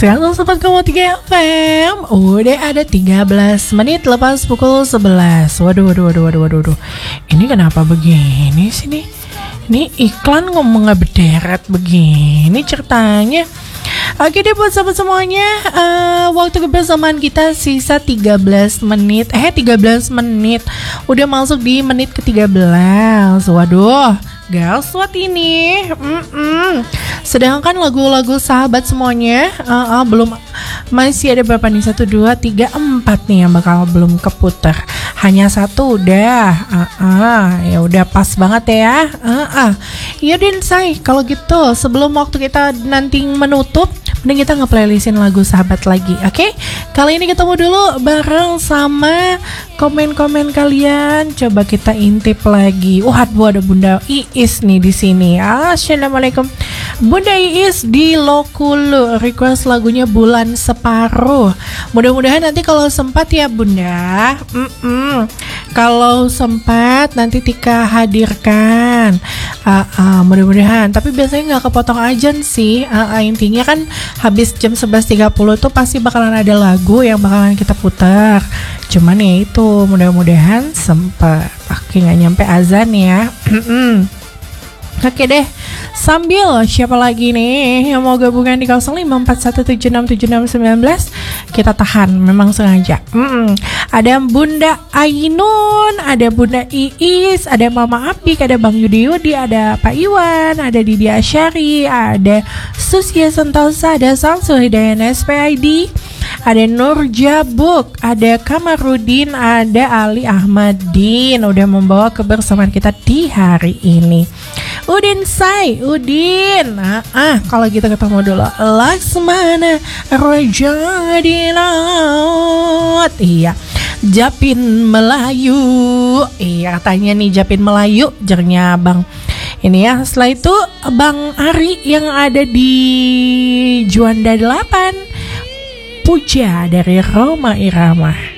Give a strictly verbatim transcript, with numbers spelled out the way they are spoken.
seratus empat koma tiga F M. Udah ada tiga belas menit lepas pukul sebelas. Waduh, waduh, waduh, waduh, waduh, waduh. Ini kenapa begini sih nih? Ini iklan ngomong nggak berderet begini ceritanya. Oke deh buat sahabat semuanya, uh, waktu kebersamaan kita sisa tiga belas menit. Eh tiga belas menit. Udah masuk di menit ke tiga belas. Waduh, gaswat ini. Mm-mm. Sedangkan lagu-lagu sahabat semuanya uh, uh, belum, masih ada berapa nih? Satu, dua, tiga, empat nih yang bakal belum keputar. Hanya satu udah. Uh, uh, ya udah pas banget ya. Uh, uh. Yaudah say, kalau gitu sebelum waktu kita nanti menutup, mending kita nge-playlistin lagu sahabat lagi, oke? Okay? Kali ini ketemu dulu bareng sama komen-komen kalian. Coba kita intip lagi. Wah, uh, ada Bunda Iis nih di sini. Assalamualaikum. Bunda Iis di Lokulu request lagunya Bulan Separuh. Mudah-mudahan nanti kalau sempat ya Bunda. Mm-mm. Kalau sempat nanti Tika hadirkan. Uh, uh, mudah-mudahan. Tapi biasanya nggak kepotong ajan sih. Uh, uh, intinya kan habis jam sebelas tiga puluh tuh pasti bakalan ada lagu yang bakalan kita putar. Cuman ya itu mudah-mudahan sempat. Oke, nggak nyampe azan ya. Oke deh, sambil siapa lagi nih yang mau gabungan di nol lima empat satu tujuh enam tujuh enam satu sembilan. Kita tahan, memang sengaja. Mm-mm. Ada Bunda Ainun, ada Bunda Iis, ada Mama Apik, ada Bang Yudi Yudi, ada Pak Iwan, ada Didi Asyari, ada Susia Sentosa, ada Samsu Hidayat S P I D, ada Nur Jabuk, ada Kamarudin, ada Ali Ahmadin. Udah membawa kebersamaan kita di hari ini. Udin say, Udin. Ah, ah kalau gitu ketemu dulu. Laksmana Raja di laut. Iya. Japin Melayu. Iya katanya nih Japin Melayu, jernya Bang. Ini ya, setelah itu Bang Ari yang ada di Juanda delapan. Puja dari Roma Irama.